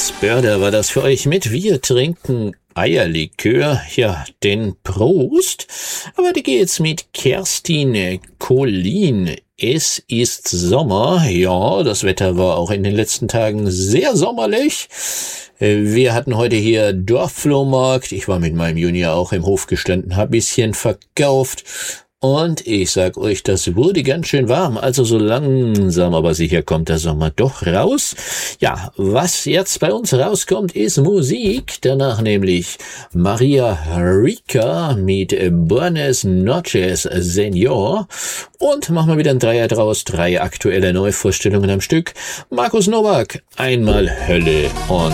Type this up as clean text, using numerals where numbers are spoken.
Spörder war das für euch mit. Wir trinken Eierlikör, ja, den Prost. Aber weiter geht's mit Kerstin Collin. Es ist Sommer. Ja, das Wetter war auch in den letzten Tagen sehr sommerlich. Wir hatten heute hier Dorfflohmarkt. Ich war mit meinem Junior auch im Hof gestanden, hab bisschen verkauft. Und ich sag euch, das wurde ganz schön warm, also so langsam aber sicher kommt der Sommer doch raus. Ja, was jetzt bei uns rauskommt, ist Musik, danach nämlich Maria Rica mit Buenas Noches Señor und machen wir wieder ein Dreier draus, 3 aktuelle Neuvorstellungen am Stück. Markus Nowak, einmal Hölle und